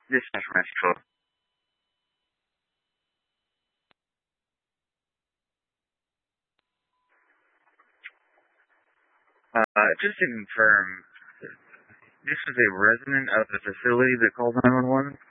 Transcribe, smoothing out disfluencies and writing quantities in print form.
Dispatch Metro. Just to confirm, this was a resident of the facility that called 911?